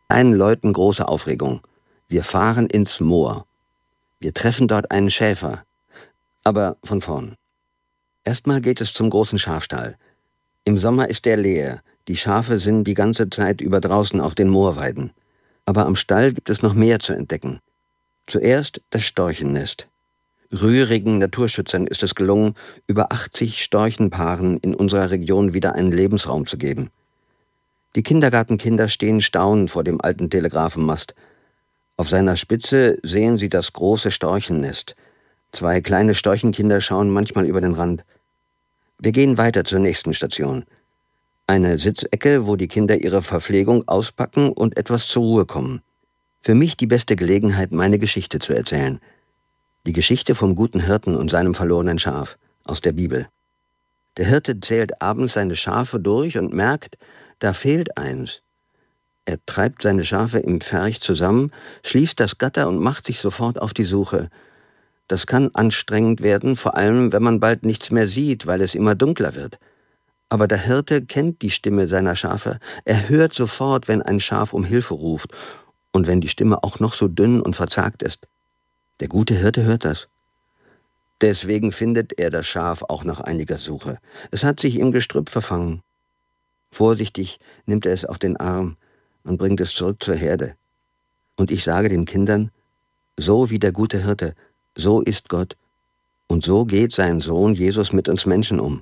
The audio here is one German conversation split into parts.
Leuten große Aufregung. Wir fahren ins Moor. Wir treffen dort einen Schäfer. Aber von vorn. Erstmal geht es zum großen Schafstall. Im Sommer ist der leer. Die Schafe sind die ganze Zeit über draußen auf den Moorweiden. Aber am Stall gibt es noch mehr zu entdecken. Zuerst das Storchennest. Rührigen Naturschützern ist es gelungen, über 80 Storchenpaaren in unserer Region wieder einen Lebensraum zu geben. Die Kindergartenkinder stehen staunend vor dem alten Telegrafenmast. Auf seiner Spitze sehen sie das große Storchennest. 2 kleine Storchenkinder schauen manchmal über den Rand. Wir gehen weiter zur nächsten Station. Eine Sitzecke, wo die Kinder ihre Verpflegung auspacken und etwas zur Ruhe kommen. Für mich die beste Gelegenheit, meine Geschichte zu erzählen. Die Geschichte vom guten Hirten und seinem verlorenen Schaf aus der Bibel. Der Hirte zählt abends seine Schafe durch und merkt, da fehlt eins. Er treibt seine Schafe im Pferch zusammen, schließt das Gatter und macht sich sofort auf die Suche. Das kann anstrengend werden, vor allem wenn man bald nichts mehr sieht, weil es immer dunkler wird. Aber der Hirte kennt die Stimme seiner Schafe. Er hört sofort, wenn ein Schaf um Hilfe ruft und wenn die Stimme auch noch so dünn und verzagt ist. Der gute Hirte hört das. Deswegen findet er das Schaf auch nach einiger Suche. Es hat sich im Gestrüpp verfangen. Vorsichtig nimmt er es auf den Arm und bringt es zurück zur Herde. Und ich sage den Kindern, so wie der gute Hirte, so ist Gott. Und so geht sein Sohn Jesus mit uns Menschen um.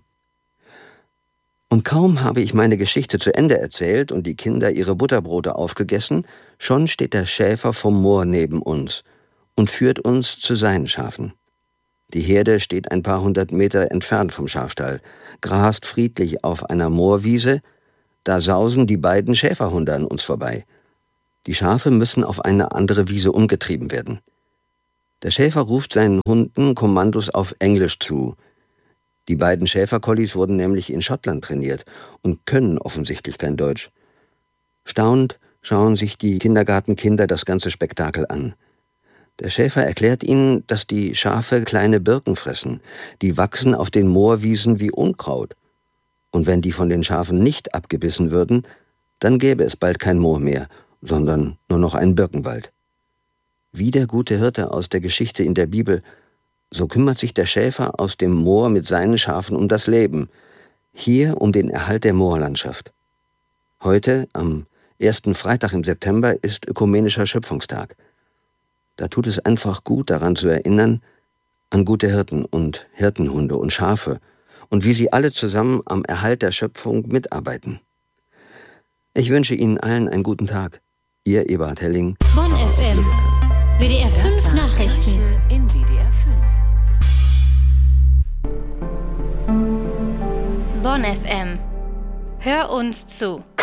Und kaum habe ich meine Geschichte zu Ende erzählt und die Kinder ihre Butterbrote aufgegessen, schon steht der Schäfer vom Moor neben uns und führt uns zu seinen Schafen. Die Herde steht ein paar 100 Meter entfernt vom Schafstall, grast friedlich auf einer Moorwiese, da sausen die beiden Schäferhunde an uns vorbei. Die Schafe müssen auf eine andere Wiese umgetrieben werden. Der Schäfer ruft seinen Hunden Kommandos auf Englisch zu. Die beiden Schäferkollis wurden nämlich in Schottland trainiert und können offensichtlich kein Deutsch. Staunend schauen sich die Kindergartenkinder das ganze Spektakel an. Der Schäfer erklärt ihnen, dass die Schafe kleine Birken fressen. Die wachsen auf den Moorwiesen wie Unkraut. Und wenn die von den Schafen nicht abgebissen würden, dann gäbe es bald kein Moor mehr, sondern nur noch einen Birkenwald. Wie der gute Hirte aus der Geschichte in der Bibel, so kümmert sich der Schäfer aus dem Moor mit seinen Schafen um das Leben, hier um den Erhalt der Moorlandschaft. Heute, am 1. Freitag im September, ist Ökumenischer Schöpfungstag. Da tut es einfach gut, daran zu erinnern, an gute Hirten und Hirtenhunde und Schafe und wie sie alle zusammen am Erhalt der Schöpfung mitarbeiten. Ich wünsche Ihnen allen einen guten Tag. Ihr Eberhard Helling. Bonn FM. WDR 5 Nachrichten. In WDR 5. Bonn FM. Hör uns zu.